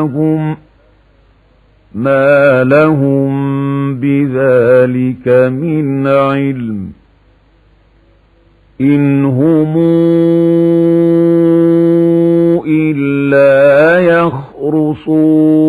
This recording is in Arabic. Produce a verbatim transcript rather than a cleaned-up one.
لهم ما لهم بذلك من علم إن هم إلا يخرصون